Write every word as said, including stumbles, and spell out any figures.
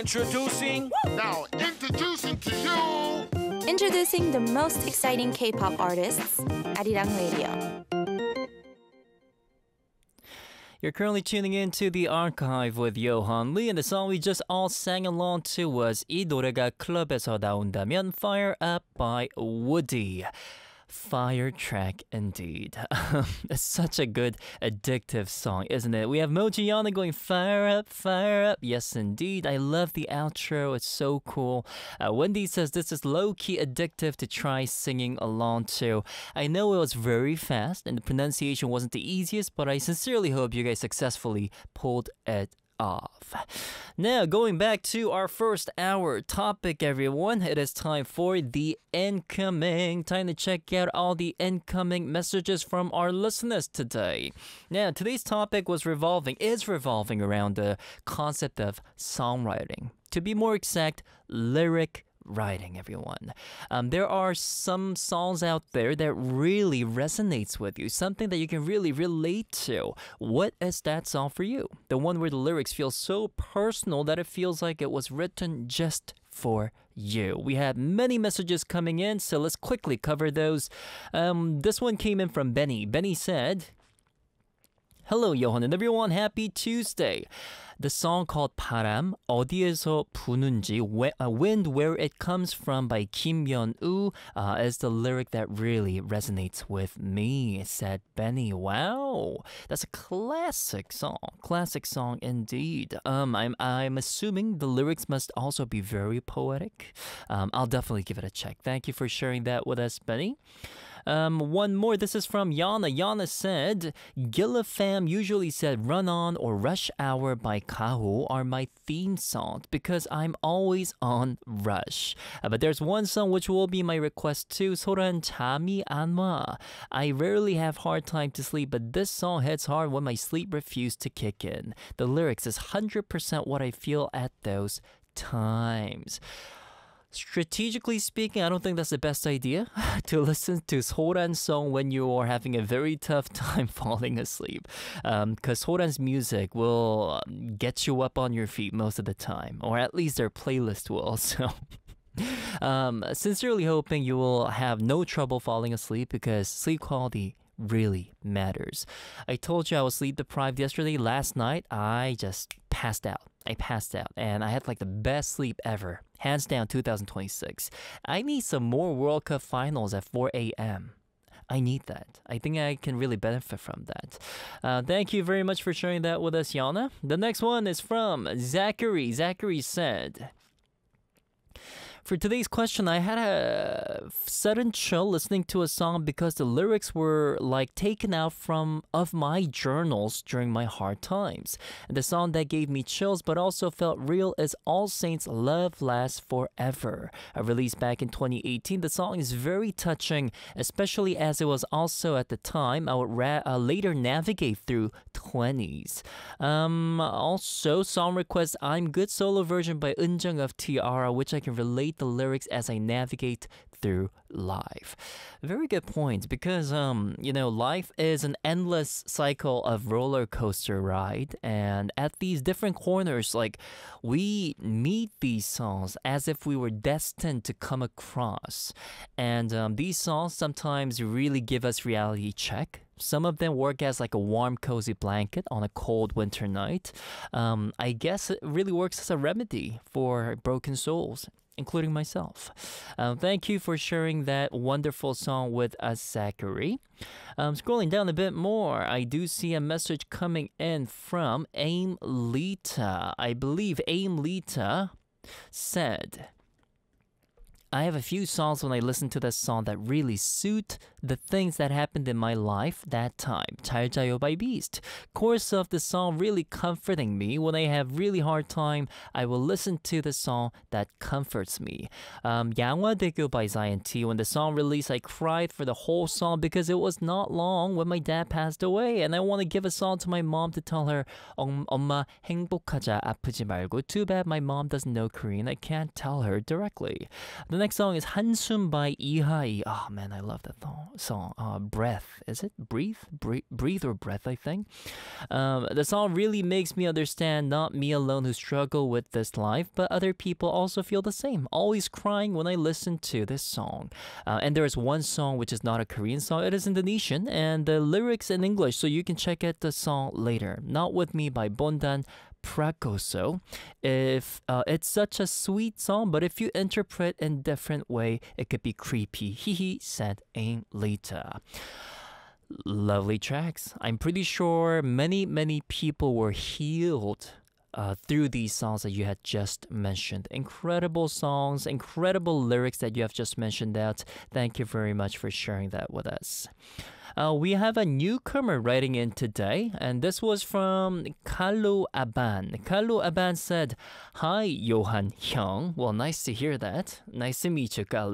Introducing. Now introducing to you. Introducing the most exciting K-pop artists, Arirang Radio. You're currently tuning in to The Archive with Johan Lee, and the song we just all sang along to was 이 노래가 클럽에서 나온다면 Fire Up by Woody. Fire track indeed. It's such a good addictive song, isn't it? We have Mojiana going fire up, fire up. Yes, indeed. I love the outro. It's so cool. Uh, Wendy says this is low-key addictive to try singing along to. I know it was very fast and the pronunciation wasn't the easiest, but I sincerely hope you guys successfully pulled it off. Now, going back to our first hour topic, everyone, it is time for the incoming. Time to check out all the incoming messages from our listeners today. Now, today's topic was revolving, is revolving around the concept of songwriting. To be more exact, lyric writing, everyone. Um, there are some songs out there that really resonates with you, something that you can really relate to. What is that song for you? The one where the lyrics feel so personal that it feels like it was written just for you. We had many messages coming in, so let's quickly cover those. Um, this one came in from Benny. Benny said, "Hello, Johan and everyone. Happy Tuesday. The song called 바람, 어디에서 부는지, uh, Wind Where It Comes From by Kim Yeon-woo uh, is the lyric that really resonates with me," said Benny. Wow, that's a classic song. Classic song indeed. Um, I'm, I'm assuming the lyrics must also be very poetic. Um, I'll definitely give it a check. Thank you for sharing that with us, Benny. Um, one more. This is from Yana. Yana said, "Gilla Fam usually said Run On or Rush Hour by Kaho are my theme songs because I'm always on Rush. Uh, but there's one song which will be my request too. 소란 잠이 안 와. I rarely have hard time to sleep, but this song hits hard when my sleep refused to kick in. The lyrics is one hundred percent what I feel at those times." Strategically speaking, I don't think that's the best idea to listen to Soran's song when you are having a very tough time falling asleep. Because um, Soran's music will get you up on your feet most of the time, or at least their playlist will. So, um, sincerely hoping you will have no trouble falling asleep because sleep quality really matters. I told you I was sleep deprived yesterday. Last night, I just passed out. I passed out and I had like the best sleep ever. Hands down, two thousand twenty-six. I need some more World Cup finals at four a.m. I need that. I think I can really benefit from that. Uh, thank you very much for sharing that with us, Yana. The next one is from Zachary. Zachary said, "For today's question, I had a sudden chill listening to a song because the lyrics were like taken out from of my journals during my hard times. And the song that gave me chills but also felt real is All Saints' Love Lasts Forever. Uh, released back in twenty eighteen, the song is very touching, especially as it was also at the time I would ra- uh, later navigate through twenties. Um, also, song request I'm Good solo version by Eunjung of Tiara, which I can relate the lyrics as I navigate through life." Very good point, because um you know, life is an endless cycle of roller coaster ride, and at these different corners, like, we meet these songs as if we were destined to come across, and um, these songs sometimes really give us reality check. Some of them work as like a warm, cozy blanket on a cold winter night. Um, I guess it really works as a remedy for broken souls, including myself. Um, thank you for sharing that wonderful song with us, Zachary. Um, scrolling down a bit more, I do see a message coming in from Aim Lita. I believe Aim Lita said, "I have a few songs when I listen to this song that really suit the things that happened in my life that time. 잘 자요 by Beast. Chorus of the song really comforting me. When I have really hard time, I will listen to the song that comforts me. Um, 양화대교 by Zion T. When the song released, I cried for the whole song because it was not long when my dad passed away. And I want to give a song to my mom to tell her, 엄마 행복하자, 아프지 말고. Too bad my mom doesn't know Korean. I can't tell her directly." The next song is 한숨 by 이하이. Oh man, I love that th- song. Uh, breath, is it? Breathe? Breathe, breathe or breath, I think. Um, the song really makes me understand not me alone who struggle with this life, but other people also feel the same. Always crying when I listen to this song. Uh, and there is one song which is not a Korean song, it is Indonesian, and the lyrics in English, so you can check out the song later. Not With Me by Bondan Prakoso. If uh, it's such a sweet song, but if you interpret in different way, it could be creepy. Hihi said Aim Lita. Lovely tracks. I'm pretty sure many, many people were healed Uh, through these songs that you had just mentioned. Incredible songs, incredible lyrics that you have just mentioned out. Thank you very much for sharing that with us. Uh, we have a newcomer writing in today, and this was from Kalu Aban. Kalu Aban said, "Hi, Johan Hyung." Well, nice to hear that. Nice to meet you, Kalu.